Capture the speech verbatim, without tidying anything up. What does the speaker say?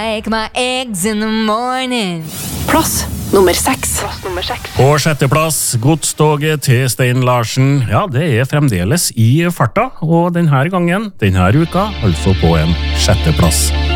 Make my eggs in the morning. Plass nummer seks. Plass nummer seks. På sjetteplass, godstoget til Stein Larsen. Ja, det er fremdeles i farta, og denne gangen, denne uka, altså på en sjetteplass.